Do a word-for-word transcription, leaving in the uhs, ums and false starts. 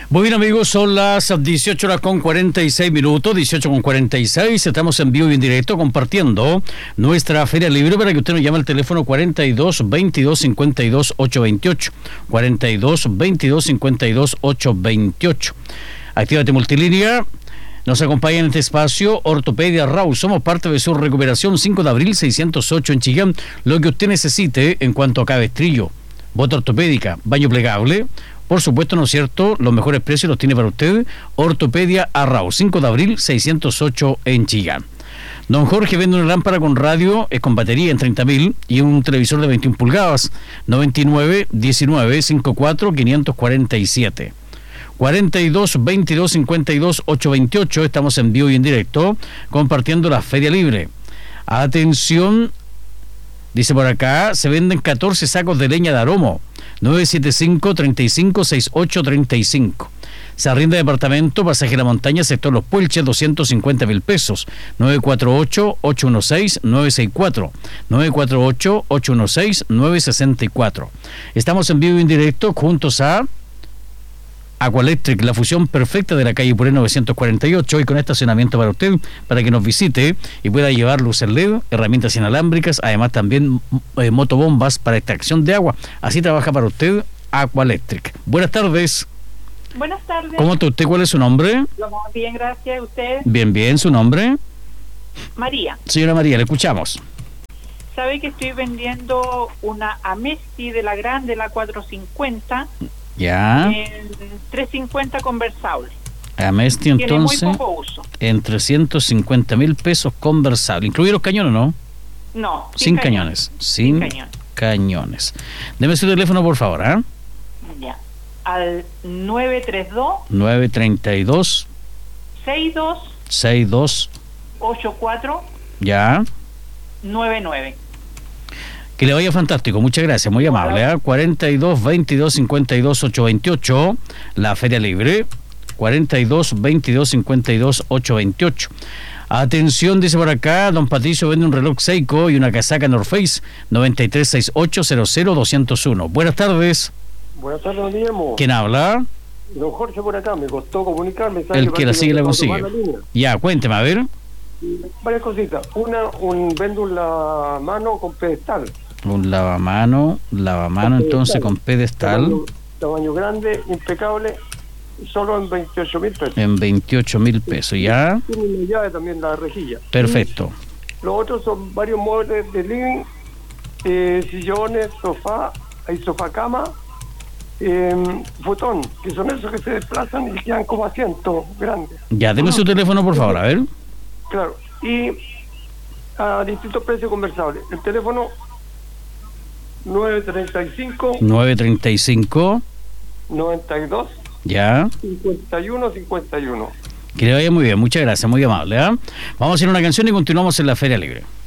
Muy bien, amigos, son las dieciocho horas con cuarenta y seis minutos, dieciocho con cuarenta y seis, estamos en vivo y en directo compartiendo nuestra Feria Libre para que usted nos llame al teléfono cuarenta y dos, veintidós, cincuenta y dos, ochocientos veintiocho, cuarenta y dos, veintidós, cincuenta y dos, ochocientos veintiocho. Actívate Multilínea. Nos acompaña en este espacio Ortopedia Rau. Somos parte de su recuperación cinco de abril seiscientos ocho en Chillán. Lo que usted necesite en cuanto a cabestrillo, bota ortopédica, baño plegable. Por supuesto, ¿no es cierto? Los mejores precios los tiene para usted Ortopedia Arrau, cinco de abril seiscientos ocho en Chillán. Don Jorge vende una lámpara con radio, es con batería en treinta mil y un televisor de veintiuna pulgadas, noventa y nueve, diecinueve, cincuenta y cuatro, quinientos cuarenta y siete. cuarenta y dos, veintidós, cincuenta y dos, ochocientos veintiocho, estamos en vivo y en directo compartiendo la Feria Libre. Atención, dice por acá, se venden catorce sacos de leña de Aromo, nueve siete cinco, treinta y cinco, sesenta y ocho, treinta y cinco. Se arrienda departamento, pasaje a la montaña, sector Los Puelches, doscientos cincuenta mil pesos, nueve cuatro ocho, ocho uno seis, nueve seis cuatro, nueve cuatro ocho, ocho uno seis, nueve seis cuatro. Estamos en vivo y en directo juntos a Aqualectric, la fusión perfecta de la calle Puré novecientos cuarenta y ocho, y con estacionamiento para usted, para que nos visite y pueda llevar luces L E D, herramientas inalámbricas, además también eh, motobombas para extracción de agua. Así trabaja para usted Aqualectric. Buenas tardes. Buenas tardes. ¿Cómo está usted? ¿Cuál es su nombre? Bien, gracias. ¿Usted? Bien, bien. ¿Su nombre? María. Señora María, le escuchamos. Sabe que estoy vendiendo una Amesti de la grande, la cuatrocientos cincuenta. Ya. En trescientos cincuenta conversable. Amesti entonces. Tiene muy poco uso. En trescientos cincuenta mil pesos conversable. ¿Incluye los cañones o no? No. Sin, sin cañones. cañones. Sin, sin cañones. cañones. Deme su teléfono, por favor, ¿ah? ¿eh? Ya. Al nueve tres dos. nueve treinta y dos. sesenta y dos. sesenta y dos. ochenta y cuatro. Ya. noventa y nueve. Que le vaya fantástico, muchas gracias, muy amable. ¿eh? cuarenta y dos, veintidós, cincuenta y dos, ochocientos veintiocho, la Feria Libre. cuarenta y dos, veintidós, cincuenta y dos, ochocientos veintiocho. Atención, dice por acá, don Patricio vende un reloj Seiko y una casaca North Face, noventa y tres, sesenta y ocho, cero cero, doscientos uno. Buenas tardes. Buenas tardes, don Guillermo. ¿Quién habla? Don Jorge por acá, me costó comunicarme. El que la sigue la consigue. Ya, cuénteme, a ver. Varias cositas. Una, un vendo un lavamano con pedestal. Un lavamano, lavamano entonces con pedestal. Tamaño, tamaño grande, impecable, solo en veintiocho mil pesos. En veintiocho mil pesos, ¿ya? Tiene una llave también la rejilla. Perfecto. Y los otros son varios muebles de living, eh, sillones, sofá, hay sofá cama, eh, futón, que son esos que se desplazan y quedan como asientos grandes. Ya, deme su teléfono por favor, a ver. Claro, y a distintos precios conversables. El teléfono nueve treinta y cinco. nueve treinta y cinco. noventa y dos. Ya. cincuenta y uno, cincuenta y uno. Que le vaya muy bien, muchas gracias, muy amable. ¿eh? Vamos a hacer una canción y continuamos en la Feria Libre.